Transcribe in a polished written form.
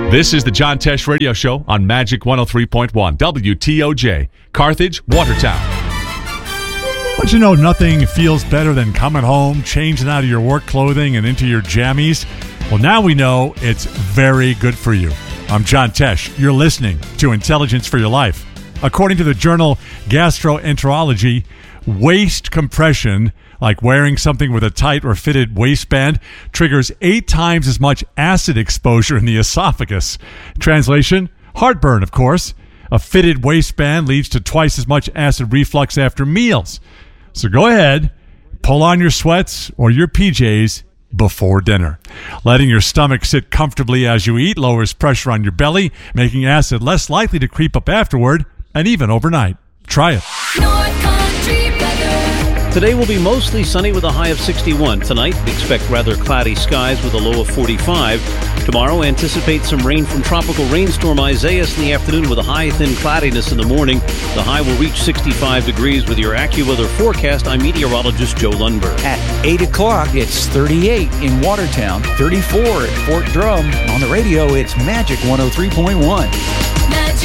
This is the John Tesh Radio Show on Magic 103.1 WTOJ, Carthage, Watertown. But you know, nothing feels better than coming home, changing out of your work clothing and into your jammies. Well, now we know it's very good for you. I'm John Tesh. You're listening to Intelligence for Your Life. According to the journal Gastroenterology, waist compression, like wearing something with a tight or fitted waistband, triggers 8 times as much acid exposure in the esophagus. Translation, heartburn, of course. A fitted waistband leads to twice as much acid reflux after meals. So go ahead, pull on your sweats or your PJs before dinner. Letting your stomach sit comfortably as you eat lowers pressure on your belly, making acid less likely to creep up afterward and even overnight. Try it. North Country weather. Today will be mostly sunny with a high of 61. Tonight, expect rather cloudy skies with a low of 45. Tomorrow, anticipate some rain from tropical rainstorm Isaias in the afternoon with a high thin cloudiness in the morning. The high will reach 65 degrees with your AccuWeather forecast. I'm meteorologist Joe Lundberg. At 8 o'clock, it's 38 in Watertown, 34 at Fort Drum. On the radio, it's Magic 103.1.